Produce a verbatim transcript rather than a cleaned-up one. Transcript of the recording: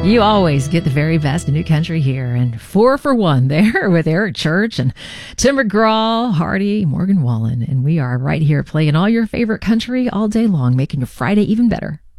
You always get the very best in new country here. And four for one there with Eric Church and Tim McGraw, Hardy, Morgan Wallen. And we are right here playing all your favorite country all day long, making your Friday even better.